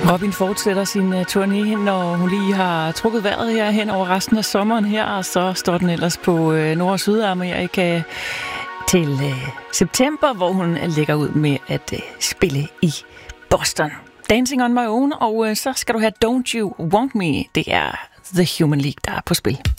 Robin fortsætter sin turné, når hun lige har trukket vejret her hen over resten af sommeren her, og så står den ellers på Nord- og Sydamerika til september, hvor hun lægger ud med at spille i Boston. Dancing on my own, og så skal du have Don't You Want Me. Det er The Human League, der er på spil.